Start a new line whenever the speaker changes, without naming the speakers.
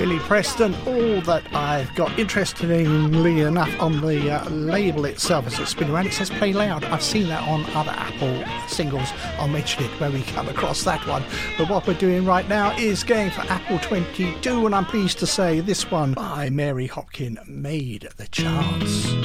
Billy Preston. All that I've got, interestingly enough, on the label itself as it's been around, it says Play Loud. I've seen that on other Apple singles. I'll mention it when we come across that one. But what we're doing right now is going for Apple 22, and I'm pleased to say this one by Mary Hopkin made the charts.